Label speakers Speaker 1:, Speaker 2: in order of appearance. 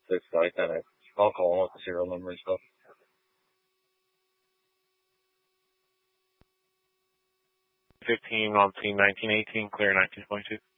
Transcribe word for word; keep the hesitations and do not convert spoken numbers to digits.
Speaker 1: six like that. I'll call them with the serial number and stuff.
Speaker 2: fifteen on team nineteen eighteen, clear nineteen twenty-two.